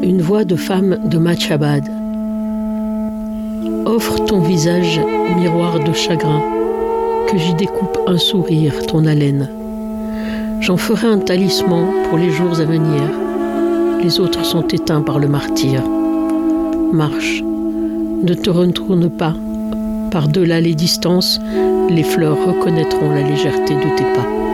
Une voix de femme de Machabad. Offre ton visage, miroir de chagrin, que j'y découpe un sourire, ton haleine. J'en ferai un talisman pour les jours à venir. Les autres sont éteints par le martyre. Marche, ne te retourne pas. Par-delà les distances, les fleurs reconnaîtront la légèreté de tes pas.